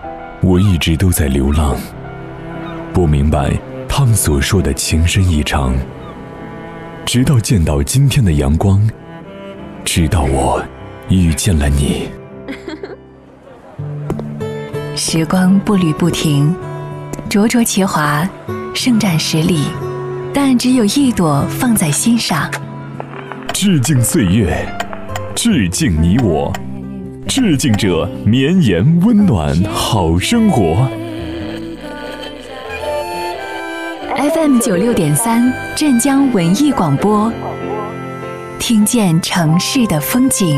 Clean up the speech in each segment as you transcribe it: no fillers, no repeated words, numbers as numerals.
我一直都在流浪，不明白他们所说的情深意长，直到见到今天的阳光，直到我遇见了你。 时光步履不停，灼灼其华，胜战十里，但只有一朵放在心上。 致敬岁月，致敬你我，致敬这绵延温暖好生活。 FM 96.3镇江文艺广播，听见城市的风景。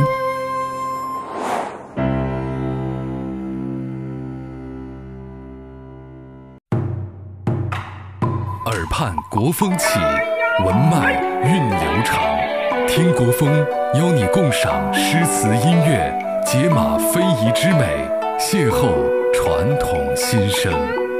耳畔国风起，文脉韵流长。听国风，邀你共赏诗词音乐，解码非遗之美，邂逅传统新生。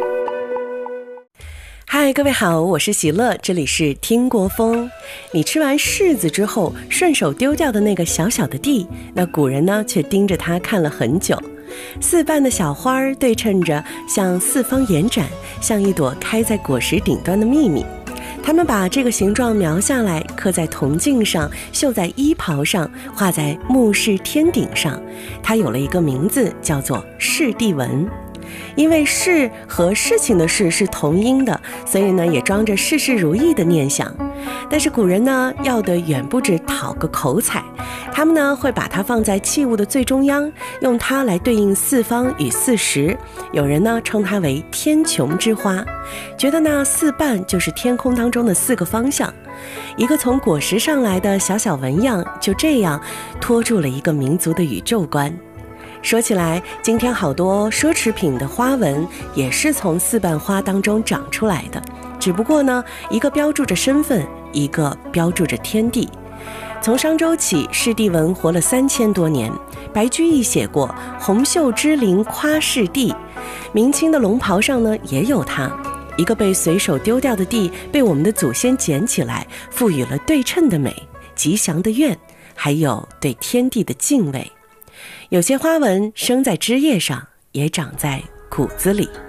嗨，各位好，我是喜乐，这里是听国风。你吃完柿子之后顺手丢掉的那个小小的地，那古人呢却盯着它看了很久。四瓣的小花儿对称着，向四方延展，像一朵开在果实顶端的秘密。他们把这个形状描下来，刻在铜镜上，绣在衣袍上，画在墓室天顶上。它有了一个名字，叫做柿地纹。因为事和事情的事是同音的，所以呢也装着事事如意的念想。但是古人呢要的远不止讨个口彩，他们呢会把它放在器物的最中央，用它来对应四方与四时。有人呢称它为天穹之花，觉得那四瓣就是天空当中的四个方向。一个从果实上来的小小纹样，就这样托住了一个民族的宇宙观。说起来，今天好多奢侈品的花纹也是从四瓣花当中长出来的，只不过呢，一个标注着身份，一个标注着天地。从商周起，柿地纹活了3000多年。白居易写过“红袖织林夸柿地”，明清的龙袍上呢也有它。一个被随手丢掉的地，被我们的祖先捡起来，赋予了对称的美、吉祥的愿，还有对天地的敬畏。有些花纹生在枝叶上，也长在骨子里。